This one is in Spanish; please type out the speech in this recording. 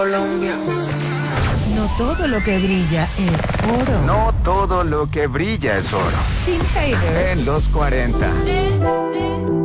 Colombia. No todo lo que brilla es oro. No todo lo que brilla es oro. Tim Hader. En los 40.